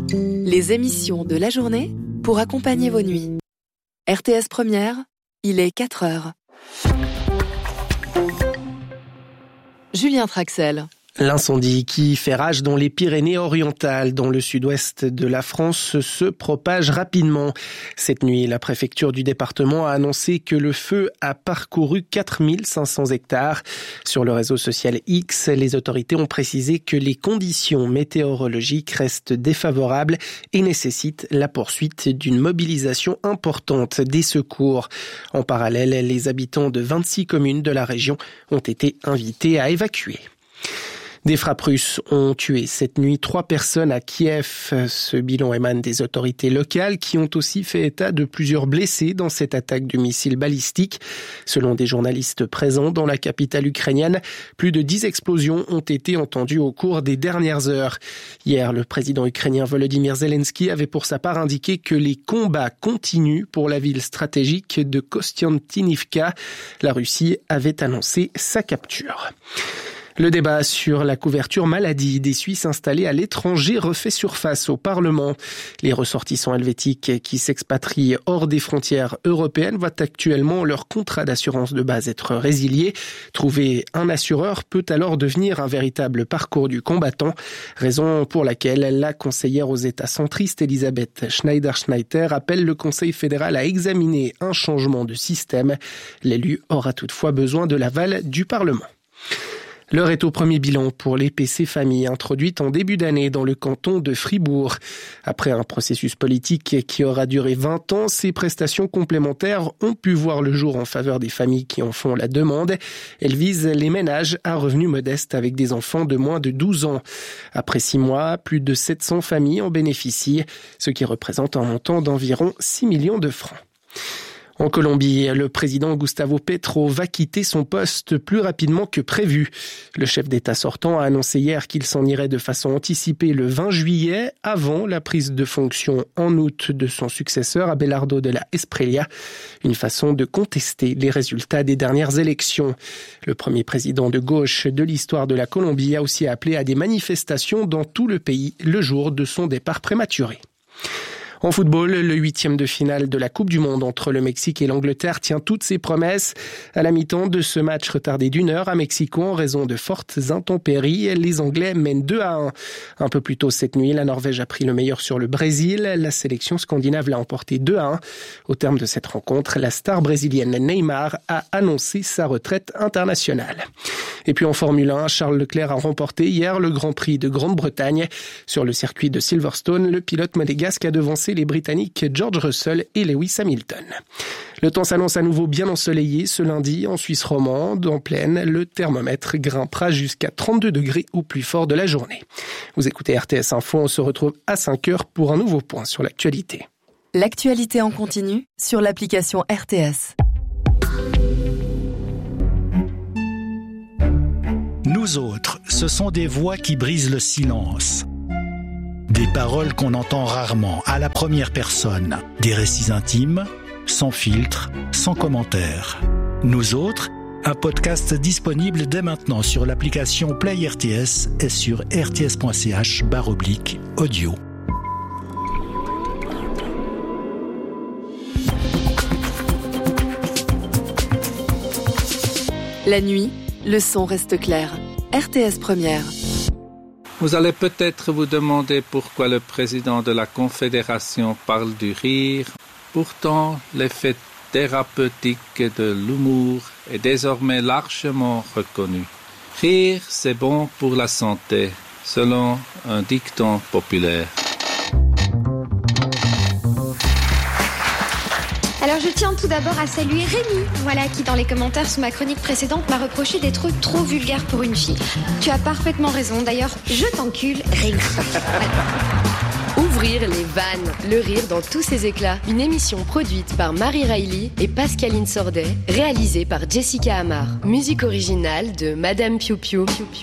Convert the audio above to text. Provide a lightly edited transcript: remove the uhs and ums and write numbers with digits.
Les émissions de la journée pour accompagner vos nuits. RTS Première, il est 4 heures. Julien Traxel. L'incendie qui fait rage dans les Pyrénées-Orientales, dans le sud-ouest de la France, se propage rapidement. Cette nuit, la préfecture du département a annoncé que le feu a parcouru 4500 hectares. Sur le réseau social X, les autorités ont précisé que les conditions météorologiques restent défavorables et nécessitent la poursuite d'une mobilisation importante des secours. En parallèle, les habitants de 26 communes de la région ont été invités à évacuer. Des frappes russes ont tué cette nuit 3 personnes à Kiev. Ce bilan émane des autorités locales qui ont aussi fait état de plusieurs blessés dans cette attaque de missiles balistiques. Selon des journalistes présents dans la capitale ukrainienne, plus de 10 explosions ont été entendues au cours des dernières heures. Hier, le président ukrainien Volodymyr Zelensky avait pour sa part indiqué que les combats continuent pour la ville stratégique de Kostiantynivka. La Russie avait annoncé sa capture. Le débat sur la couverture maladie des Suisses installés à l'étranger refait surface au Parlement. Les ressortissants helvétiques qui s'expatrient hors des frontières européennes voient actuellement leur contrat d'assurance de base être résilié. Trouver un assureur peut alors devenir un véritable parcours du combattant, raison pour laquelle la conseillère aux États centristes Elisabeth Schneider-Schneider appelle le Conseil fédéral à examiner un changement de système. L'élu aura toutefois besoin de l'aval du Parlement. L'heure est au premier bilan pour les PC familles introduites en début d'année dans le canton de Fribourg. Après un processus politique qui aura duré 20 ans, ces prestations complémentaires ont pu voir le jour en faveur des familles qui en font la demande. Elles visent les ménages à revenus modestes avec des enfants de moins de 12 ans. Après 6 mois, plus de 700 familles en bénéficient, ce qui représente un montant d'environ 6 millions de francs. En Colombie, le président Gustavo Petro va quitter son poste plus rapidement que prévu. Le chef d'État sortant a annoncé hier qu'il s'en irait de façon anticipée le 20 juillet, avant la prise de fonction en août de son successeur Abelardo de la Espriella, une façon de contester les résultats des dernières élections. Le premier président de gauche de l'histoire de la Colombie a aussi appelé à des manifestations dans tout le pays le jour de son départ prématuré. En football, le 8e de finale de la Coupe du Monde entre le Mexique et l'Angleterre tient toutes ses promesses. À la mi-temps de ce match retardé d'1 heure à Mexico en raison de fortes intempéries, les Anglais mènent 2-1. Un peu plus tôt cette nuit, la Norvège a pris le meilleur sur le Brésil. La sélection scandinave l'a emporté 2-1. Au terme de cette rencontre, la star brésilienne Neymar a annoncé sa retraite internationale. Et puis en Formule 1, Charles Leclerc a remporté hier le Grand Prix de Grande-Bretagne. Sur le circuit de Silverstone, le pilote monégasque a devancé les Britanniques George Russell et Lewis Hamilton. Le temps s'annonce à nouveau bien ensoleillé ce lundi en Suisse romande. En plaine, le thermomètre grimpera jusqu'à 32 degrés au plus fort de la journée. Vous écoutez RTS Info, on se retrouve à 5 heures pour un nouveau point sur l'actualité. L'actualité en continu sur l'application RTS. Nous autres, ce sont des voix qui brisent le silence. Des paroles qu'on entend rarement, à la première personne. Des récits intimes, sans filtre, sans commentaire. Nous autres, un podcast disponible dès maintenant sur l'application Play RTS et sur rts.ch/audio. La nuit, le son reste clair. RTS Première. Vous allez peut-être vous demander pourquoi le président de la Confédération parle du rire. Pourtant, l'effet thérapeutique de l'humour est désormais largement reconnu. Rire, c'est bon pour la santé, selon un dicton populaire. Alors je tiens tout d'abord à saluer Rémi, qui dans les commentaires sous ma chronique précédente m'a reproché des trucs trop vulgaires pour une fille. Tu as parfaitement raison, d'ailleurs, je t'encule, Rémi. Ouvrir les vannes, le rire dans tous ses éclats. Une émission produite par Marie Riley et Pascaline Sordet, réalisée par Jessica Amar. Musique originale de Madame Piu Piu.